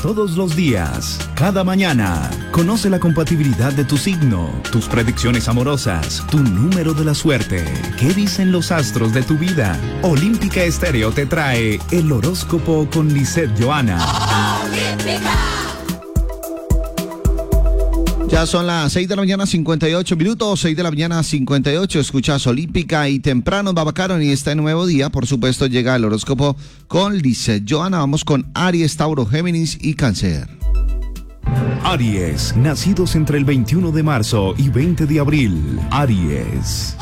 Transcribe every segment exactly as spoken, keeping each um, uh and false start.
todos los días, cada mañana. Conoce la compatibilidad de tu signo, tus predicciones amorosas, tu número de la suerte. ¿Qué dicen los astros de tu vida? Olímpica Estéreo te trae el horóscopo con Lisette Johanna. Olímpica. Ya son las seis de la mañana, cincuenta y ocho minutos, seis de la mañana, cincuenta y ocho. Escuchas Olímpica y temprano, Babacaron, y este nuevo día, por supuesto, llega el horóscopo con Lisette Johanna. Vamos con Aries, Tauro, Géminis y Cáncer. Aries, nacidos entre el veintiuno de marzo y veinte de abril. Aries.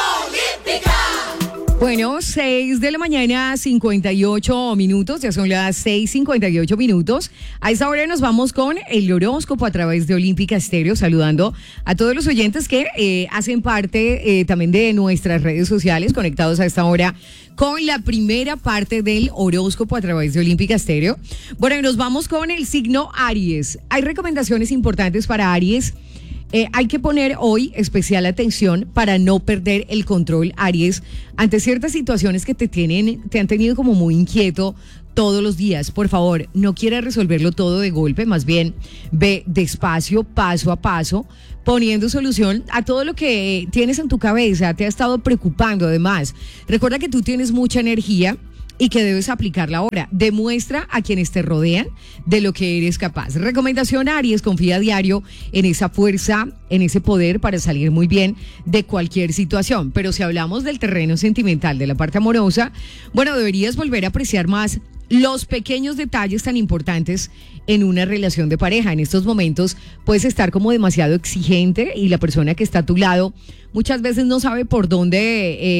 Bueno, seis de la mañana, cincuenta y ocho minutos, ya son las seis cincuenta y ocho minutos. A esta hora nos vamos con el horóscopo a través de Olímpica Estéreo, saludando a todos los oyentes que eh, hacen parte eh, también de nuestras redes sociales, conectados a esta hora con la primera parte del horóscopo a través de Olímpica Estéreo. Bueno, y nos vamos con el signo Aries. Hay recomendaciones importantes para Aries. Eh, hay que poner hoy especial atención para no perder el control, Aries, ante ciertas situaciones que te tienen, te han tenido como muy inquieto todos los días. Por favor, no quieras resolverlo todo de golpe, más bien ve despacio, paso a paso, poniendo solución a todo lo que tienes en tu cabeza, te ha estado preocupando. Además, recuerda que tú tienes mucha energía y que debes aplicarla ahora. Demuestra a quienes te rodean de lo que eres capaz. Recomendación, Aries, confía a diario en esa fuerza, en ese poder para salir muy bien de cualquier situación. Pero si hablamos del terreno sentimental, de la parte amorosa, bueno, deberías volver a apreciar más los pequeños detalles tan importantes en una relación de pareja. En estos momentos puedes estar como demasiado exigente y la persona que está a tu lado muchas veces no sabe por dónde... Eh,